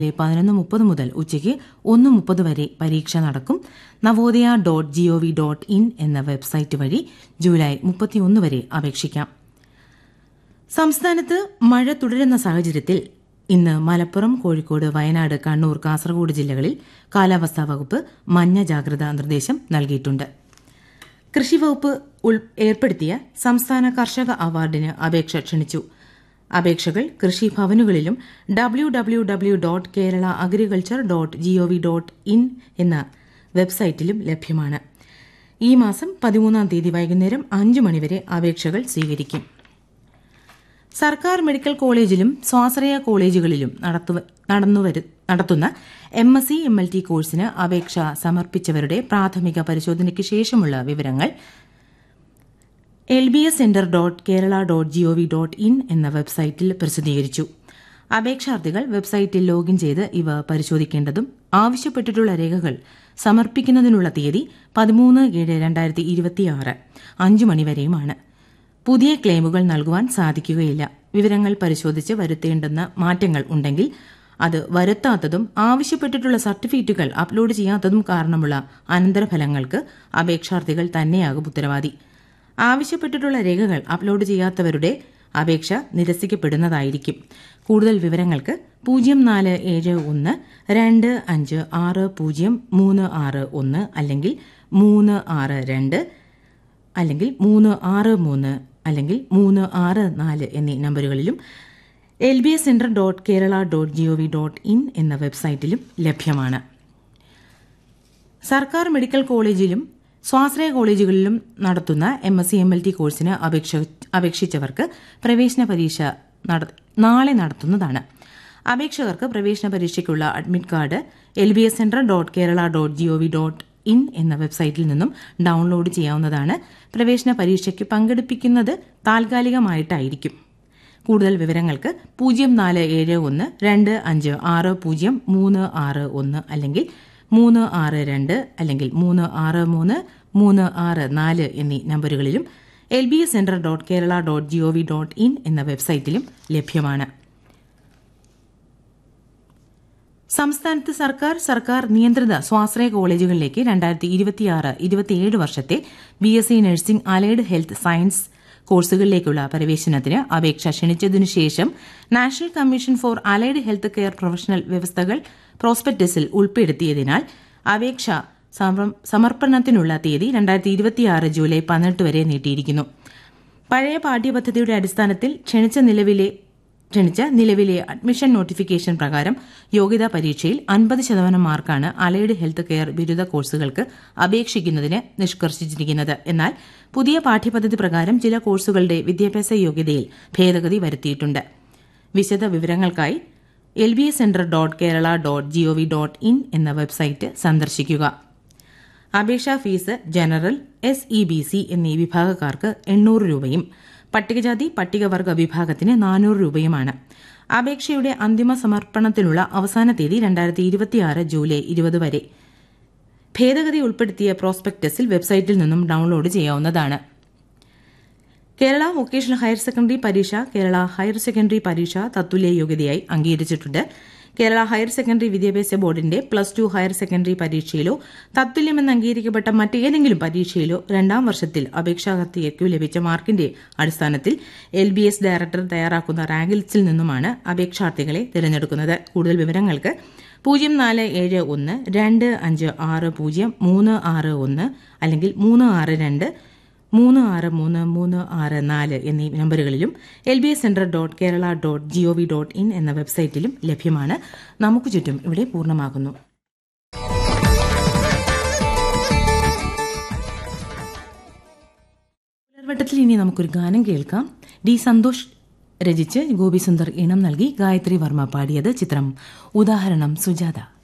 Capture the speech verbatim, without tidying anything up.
പതിനൊന്ന് മുപ്പത് മുതൽ ഉച്ചയ്ക്ക് ഒന്ന് മുപ്പത് വരെ പരീക്ഷ നടക്കും. Navodaya dot G O V dot in എന്ന വെബ്സൈറ്റ് വഴി ജൂലൈ മുപ്പത്തിയൊന്ന് വരെ അപേക്ഷിക്കാം. സംസ്ഥാനത്ത് മഴ തുടരുന്ന സാഹചര്യത്തിൽ ഇന്ന് മലപ്പുറം, കോഴിക്കോട്, വയനാട്, കണ്ണൂർ, കാസർഗോഡ് ജില്ലകളിൽ കാലാവസ്ഥാ വകുപ്പ് മഞ്ഞ ജാഗ്രതാ നിർദ്ദേശം നൽകിയിട്ടുണ്ട്. കൃഷിവകുപ്പ് ഏർപ്പെടുത്തിയ സംസ്ഥാന കർഷക അവാർഡിന് അപേക്ഷ ക്ഷണിച്ചു. അപേക്ഷകൾ കൃഷിഭവനുകളിലും W W W dot Kerala agriculture dot G O V dot in എന്ന വെബ്സൈറ്റിലും ലഭ്യമാണ്. ഈ മാസം പതിമൂന്നാം തീയതി വൈകുന്നേരം അഞ്ച് മണിവരെ അപേക്ഷകൾ സ്വീകരിക്കും. സർക്കാർ മെഡിക്കൽ കോളേജിലും സ്വാശ്രയ കോളേജുകളിലും നടത്തുന്ന M S C M L T കോഴ്സിന് അപേക്ഷ സമർപ്പിച്ചവരുടെ പ്രാഥമിക പരിശോധനയ്ക്ക് ശേഷമുള്ള വിവരങ്ങൾ L B S centre dot Kerala dot G O V dot in എന്ന വെബ്സൈറ്റിൽ പ്രസിദ്ധീകരിച്ചു. അപേക്ഷാർത്ഥികൾ വെബ്സൈറ്റിൽ ലോഗിൻ ചെയ്ത് ഇവ പരിശോധിക്കേണ്ടതും ആവശ്യപ്പെട്ടിട്ടുള്ള രേഖകൾ സമർപ്പിക്കുന്നതിനുള്ള തീയതി പതിമൂന്ന് ഏഴ് രണ്ടായിരത്തി ഇരുപത്തിയാറ് അഞ്ച് മണിവരെയുമാണ്. പുതിയ ക്ലെയിമുകൾ നൽകുവാൻ സാധിക്കുകയില്ല. വിവരങ്ങൾ പരിശോധിച്ച് വരുത്തേണ്ടുന്ന മാറ്റങ്ങൾ ഉണ്ടെങ്കിൽ അത് വരുത്താത്തതും ആവശ്യപ്പെട്ടിട്ടുള്ള സർട്ടിഫിക്കറ്റുകൾ അപ്ലോഡ് ചെയ്യാത്തതും കാരണമുള്ള അനന്തരഫലങ്ങൾക്ക് അപേക്ഷാർത്ഥികൾ തന്നെയാകും ഉത്തരവാദി. ആവശ്യപ്പെട്ടിട്ടുള്ള രേഖകൾ അപ്ലോഡ് ചെയ്യാത്തവരുടെ അപേക്ഷ നിരസിക്കപ്പെടുന്നതായിരിക്കും. കൂടുതൽ വിവരങ്ങൾക്ക് പൂജ്യം നാല് ഏഴ് ഒന്ന് രണ്ട് അഞ്ച് ആറ് പൂജ്യം മൂന്ന് ആറ് ഒന്ന് അല്ലെങ്കിൽ മൂന്ന് ആറ് രണ്ട് അല്ലെങ്കിൽ മൂന്ന് ആറ് മൂന്ന് അല്ലെങ്കിൽ മൂന്ന് ആറ് നാല് എന്നീ നമ്പറുകളിലും L B S centre dot Kerala dot G O V dot in എന്ന വെബ്സൈറ്റിലും ലഭ്യമാണ്. സർക്കാർ മെഡിക്കൽ കോളേജിലും സ്വാശ്രയ കോളേജുകളിലും നടത്തുന്ന M S C M L T കോഴ്സിന് അപേക്ഷിച്ചവർക്ക് പ്രവേശന പരീക്ഷ നാളെ നടത്തുന്നതാണ്. അപേക്ഷകർക്ക് പ്രവേശന പരീക്ഷയ്ക്കുള്ള admit card L B S centre dot Kerala dot G O V dot in എന്ന വെബ്സൈറ്റിൽ നിന്നും ഡൌൺലോഡ് ചെയ്യാവുന്നതാണ്. പ്രവേശന പരീക്ഷയ്ക്ക് പങ്കെടുപ്പിക്കുന്നത് താൽക്കാലികമായിട്ടായിരിക്കും. കൂടുതൽ വിവരങ്ങൾക്ക് പൂജ്യം നാല് ഏഴ് ഒന്ന് രണ്ട് അഞ്ച് ആറ് പൂജ്യം മൂന്ന് ആറ് ഒന്ന് അല്ലെങ്കിൽ മൂന്ന് ആറ് രണ്ട് അല്ലെങ്കിൽ മൂന്ന് ആറ് മൂന്ന് മൂന്ന് ആറ് നാല് എന്നീ നമ്പറുകളിലും L B S centre dot Kerala dot G O V dot in എന്ന വെബ്സൈറ്റിലും ലഭ്യമാണ്. സംസ്ഥാനത്ത് സർക്കാർ സർക്കാർ നിയന്ത്രിത സ്വാശ്രയ കോളേജുകളിലേക്ക് രണ്ടായിരത്തി ഇരുപത്തിയാറ് ഇരുപത്തിയേഴ് വർഷത്തെ B S C nursing allied health science കോഴ്സുകളിലേക്കുള്ള പ്രവേശനത്തിന് അപേക്ഷ ക്ഷണിച്ചതിനു ശേഷം national commission for allied health care professional വ്യവസ്ഥകൾ പ്രോസ്പെക്ടസിൽ ഉൾപ്പെടുത്തിയതിനാൽ അപേക്ഷ സമർപ്പണത്തിനുള്ള തീയതി രണ്ടായിരത്തി ഇരുപത്തിയാറ് ജൂലൈ പതിനെട്ട് വരെ നീട്ടിയിരിക്കുന്നു. പഴയ പാഠ്യപദ്ധതിയുടെ അടിസ്ഥാനത്തിൽ ക്ഷണിച്ച നിലവിലെ ക്ഷണിച്ച നിലവിലെ അഡ്മിഷൻ നോട്ടിഫിക്കേഷൻ പ്രകാരം യോഗ്യതാ പരീക്ഷയിൽ അൻപത് ശതമാനം മാർക്കാണ് അലൈഡ് ഹെൽത്ത് കെയർ ബിരുദ കോഴ്സുകൾക്ക് അപേക്ഷിക്കുന്നതിന് നിഷ്കർഷിച്ചിരിക്കുന്നത്. എന്നാൽ പുതിയ പാഠ്യപദ്ധതി പ്രകാരം ചില കോഴ്സുകളുടെ വിദ്യാഭ്യാസ യോഗ്യതയിൽ ഭേദഗതി വരുത്തിയിട്ടുണ്ട്. വിശദ വിവരങ്ങൾക്കായി L B S centre dot Kerala dot G O V dot in എന്ന വെബ്സൈറ്റ് സന്ദർശിക്കുക. അപേക്ഷാ fees general, S E B C എന്നീ വിഭാഗക്കാർക്ക് എണ്ണൂറ് രൂപയും പട്ടികജാതി പട്ടികവർഗ വിഭാഗത്തിന് നാനൂറ് രൂപയുമാണ്. അപേക്ഷയുടെ അന്തിമ സമർപ്പണത്തിനുള്ള അവസാന തീയതി രണ്ടായിരത്തി ഇരുപത്തിയാറ് ജൂലൈ ഇരുപത് വരെ. ഭേദഗതി ഉൾപ്പെടുത്തിയ പ്രോസ്പെക്ടസിൽ വെബ്സൈറ്റിൽ നിന്നും ഡൌൺലോഡ് ചെയ്യാവുന്നതാണ്. കേരള വൊക്കേഷണൽ ഹയർ സെക്കൻഡറി പരീക്ഷ കേരള ഹയർ സെക്കൻഡറി പരീക്ഷ തത്തുല്യ യോഗ്യതയായി അംഗീകരിച്ചിട്ടുണ്ട്. കേരള ഹയർ സെക്കൻഡറി വിദ്യാഭ്യാസ ബോർഡിന്റെ പ്ലസ് ടു ഹയർ സെക്കൻഡറി പരീക്ഷയിലോ തത്തുല്യമെന്ന് അംഗീകരിക്കപ്പെട്ട മറ്റേതെങ്കിലും പരീക്ഷയിലോ രണ്ടാം വർഷത്തിൽ അപേക്ഷാർത്ഥികൾക്കു ലഭിച്ച മാർക്കിന്റെ അടിസ്ഥാനത്തിൽ എൽ ബി എസ് ഡയറക്ടർ തയ്യാറാക്കുന്ന റാങ്ക് ലിസ്റ്റിൽ നിന്നുമാണ് അപേക്ഷാർത്ഥികളെ തിരഞ്ഞെടുക്കുന്നത്. കൂടുതൽ വിവരങ്ങൾക്ക് പൂജ്യം നാല് ഏഴ് ഒന്ന് രണ്ട് അഞ്ച് ആറ് പൂജ്യം മൂന്ന് ആറ് ഒന്ന് അല്ലെങ്കിൽ മൂന്ന് ആറ് രണ്ട് മൂന്ന് ആറ് മൂന്ന് മൂന്ന് ആറ് നാല് എന്നീ നമ്പറുകളിലും L B S centre dot Kerala dot G O V dot in എന്ന വെബ്സൈറ്റിലും ലഭ്യമാണ്. നമുക്ക് ചുറ്റും ഇവിടെ പൂർണ്ണമാകുന്നു. പുലർവട്ടത്തിൽ ഇനി നമുക്കൊരു ഗാനം കേൾക്കാം. ഡി സന്തോഷ് രചിച്ച് ഗോപിസുന്ദർ ഈണം നൽകി ഗായത്രി വർമ്മ പാടിയത്. ചിത്രം ഉദാഹരണം സുജാത.